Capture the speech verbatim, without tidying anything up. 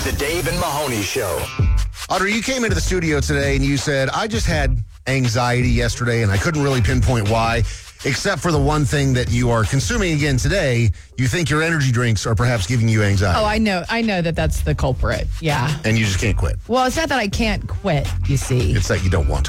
The Dave and Mahoney Show. Audrey, you came into the studio today and you said, I just had anxiety yesterday and I couldn't really pinpoint why, except for the one thing that you are consuming again today. You think your energy drinks are perhaps giving you anxiety. Oh, I know. I know that that's the culprit. Yeah. And you just can't quit. Well, it's not that I can't quit, you see. It's that you don't want to.